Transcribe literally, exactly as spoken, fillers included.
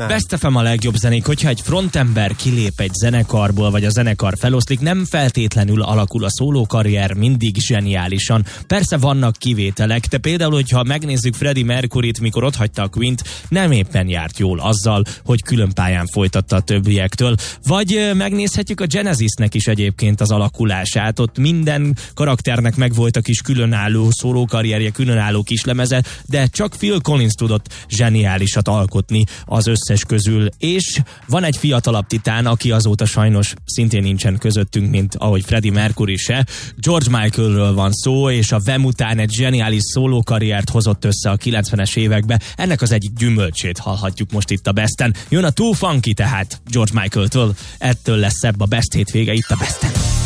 Best ef em a legjobb zenék, hogyha egy frontember kilép egy zenekarból, vagy a zenekar feloszlik, nem feltétlenül alakul a szólókarrier mindig zseniálisan. Persze vannak kivételek, de például, hogyha megnézzük Freddie Mercuryt, mikor otthagyta a Queen-t, nem éppen járt jól azzal, hogy külön pályán folytatta a többiektől. Vagy megnézhetjük a Genesisnek is egyébként az alakulását. Ott minden karakternek megvolt a kis különálló szólókarrierje, különálló kislemeze, de csak Phil Collins tudott zseniálisat alkotni az összes közül. És van egy fiatalabb titán, aki azóta sajnos szintén nincsen közöttünk, mint ahogy Freddie Mercury se. George Michaelről van szó, és a Wham után egy zseniális szólókarriert hozott össze a kilencvenes évekbe. Ennek az egyik gyümölcsét hallhatjuk most itt a Besten. Jön a Too Funky tehát George Michaeltől. Ettől lesz szebb a Best hétvége itt a Besten.